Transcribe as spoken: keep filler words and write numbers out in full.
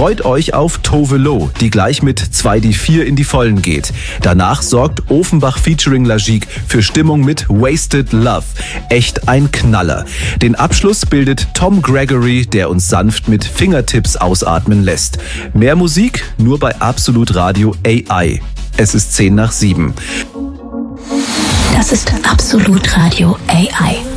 Freut euch auf Tove Lo, die gleich mit zwei die vier in die Vollen geht. Danach sorgt Offenbach featuring Lagique für Stimmung mit Wasted Love. Echt ein Knaller. Den Abschluss bildet Tom Gregory, der uns sanft mit Fingertips ausatmen lässt. Mehr Musik nur bei Absolut Radio A I. Es ist zehn nach sieben. Das ist Absolut Radio A I.